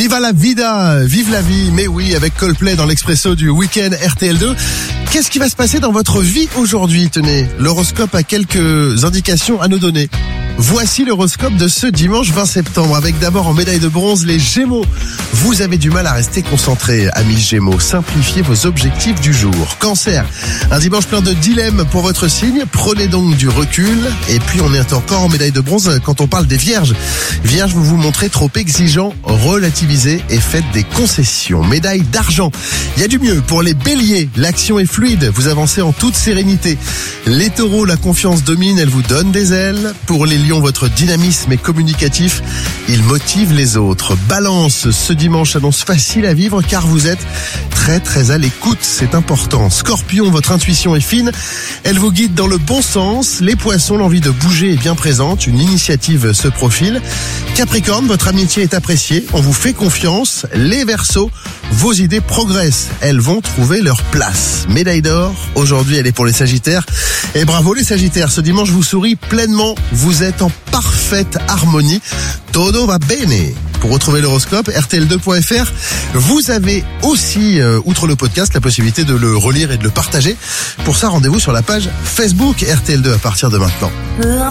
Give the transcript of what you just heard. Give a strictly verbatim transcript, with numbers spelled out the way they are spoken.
Viva la vida, vive la vie, mais oui, avec Coldplay dans l'Expresso du week-end R T L deux. Qu'est-ce qui va se passer dans votre vie aujourd'hui? Tenez, l'horoscope a quelques indications à nous donner. Voici l'horoscope de ce dimanche vingt septembre, avec d'abord en médaille de bronze les Gémeaux. Vous avez du mal à rester concentré, amis Gémeaux. Simplifiez vos objectifs du jour. Cancer, un dimanche plein de dilemmes pour votre signe. Prenez donc du recul. Et puis on est encore en médaille de bronze quand on parle des Vierges. Vierges, vous vous montrez trop exigeant. Relativisez et faites des concessions. Médaille d'argent, il y a du mieux pour les Béliers. L'action est fluide. Vous avancez en toute sérénité. Les Taureaux, la confiance domine. Elle vous donne des ailes. Pour les Lions, votre dynamisme est communicatif. Il motive les autres. Balance, ce dimanche annonce facile à vivre car vous êtes très très à l'écoute, c'est important. Scorpion, votre intuition est fine. Elle vous guide dans le bon sens. Les Poissons, l'envie de bouger est bien présente. Une initiative se profile. Capricorne, votre amitié est appréciée. On vous fait confiance. Les Verseaux, vos idées progressent. Elles vont trouver leur place. Médaille d'or, aujourd'hui elle est pour les Sagittaires. Et bravo les Sagittaires, ce dimanche vous sourit pleinement. Vous êtes en parfaite harmonie. Todo va bene. Pour retrouver l'horoscope, R T L deux point F R. Vous avez aussi, euh, outre le podcast, la possibilité de le relire et de le partager. Pour ça, rendez-vous sur la page Facebook R T L deux à partir de maintenant.